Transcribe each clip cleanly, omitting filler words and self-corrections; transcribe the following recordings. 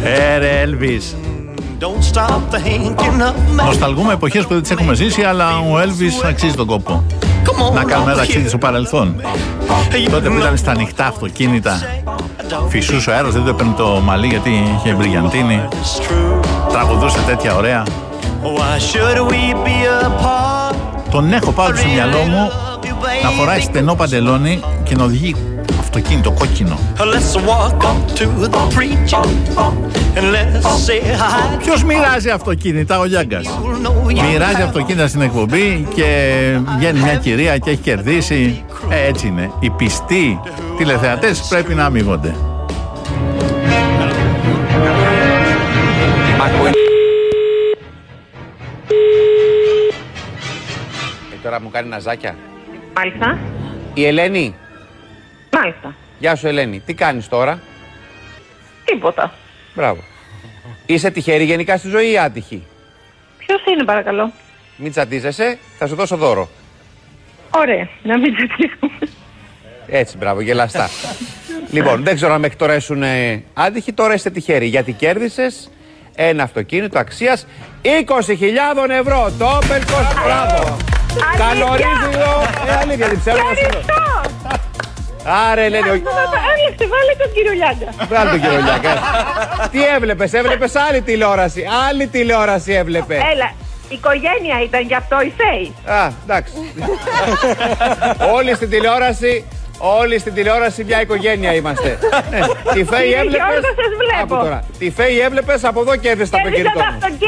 Ρε Elvis. Νοσταλγούμε εποχές που δεν τις έχουμε ζήσει, αλλά ο Elvis αξίζει τον κόπο. Να κάνουμε ένα ταξίδι στο παρελθόν. Τότε που ήταν στα ανοιχτά αυτοκίνητα, φυσούσε ο αέρας, δεν το έπαιρνε το μαλλί γιατί είχε μπριγιαντίνη. Τραγουδούσε τέτοια ωραία. Τον έχω πάρει στο μυαλό μου να φοράει στενό παντελόνι και να οδηγεί αυτοκίνητο κόκκινο. Ποιος μοιράζει αυτοκίνητα? Ο Γιάγκας. Μοιράζει αυτοκίνητα στην εκπομπή και βγαίνει μια κυρία και έχει κερδίσει. Έτσι είναι. Οι πιστοί τηλεθεατές πρέπει να αμείβονται. Τώρα μου κάνει ναζάκια. Μάλιστα. Η Ελένη. Μάλιστα. Γεια σου Ελένη. Τι κάνεις τώρα? Τίποτα. Μπράβο. Είσαι τυχερή γενικά στη ζωή ή άτυχη? Ποιος είναι παρακαλώ? Μην τσατίζεσαι, θα σου δώσω δώρο. Ωραία, να μην τσατίζουμε. Έτσι, μπράβο, γελαστά. Λοιπόν, δεν ξέρω αν μέχρι τώρα ήσουν άτυχη, τώρα είστε τυχεροί γιατί κέρδισες ένα αυτοκίνητο αξίας 20.000 ευρώ. Το Opel Corsa. Μπράβο. Καλωρίζει εδώ. Αλήθεια, την ξέρω. Άρα Ελένη. Βάλε τον κύριο Λιάγκα. Βάλε τον κύριο Λιάγκα. Τι έβλεπες? Έβλεπες άλλη τηλεόραση. Άλλη τηλεόραση έβλεπε. Έλα, οικογένεια ήταν γι' αυτό η Φέη. Α, εντάξει. Όλοι στην τηλεόραση μια οικογένεια είμαστε. Τη Φέη έβλεπες. Από τώρα. Τη Φέη έβλεπες, από εδώ κέρδισες το αυτοκίνητο.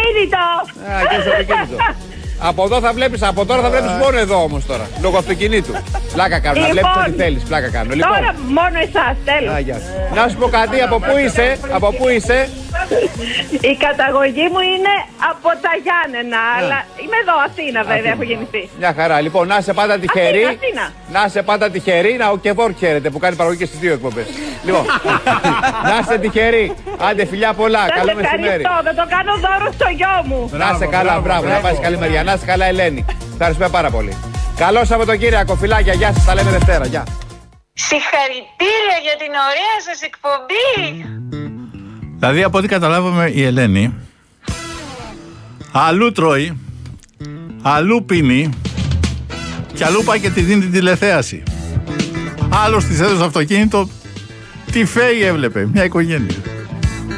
Από εδώ θα βλέπεις, από τώρα θα βλέπεις μόνο εδώ όμως τώρα. Λόγω αυτοκινήτου. Πλάκα κάνω, να βλέπεις ό,τι θέλεις. Πλάκα κάνω. Τώρα μόνο εσάς, τέλος. Να σου πω κάτι, από πού είσαι? Η καταγωγή μου είναι από τα Γιάννενα, αλλά είμαι εδώ, Αθήνα βέβαια, έχω γεννηθεί. Μια χαρά, λοιπόν, να είσαι πάντα τυχερή. Να είσαι πάντα τυχερή, ο Κεβόρ χαίρεται που κάνει παραγωγή και στις δύο εκπομπές. Λοιπόν, να είσαι τυχερή. Άντε φιλιά πολλά, καλό μεσημέρι. Ευχαριστώ, θα το κάνω δώρο στο γιο μου. Να είσαι καλά, μπράβο, να πάει καλή μεριά. Να είσαι καλά, Ελένη. Ευχαριστούμε πάρα πολύ. Καλό Σαββατοκύριακο, φιλάκια, γεια σας, τα λέμε Δευτέρα. Γεια. Συγχαρητήρια για την ωραία σας εκπομπή. Δηλαδή από ό,τι καταλάβαμε η Ελένη αλλού τρώει, αλλού πίνει και αλλού πάει και τη δίνει την τηλεθέαση. Άλλος της έδωσε αυτοκίνητο, τη Φέη έβλεπε, μια οικογένεια.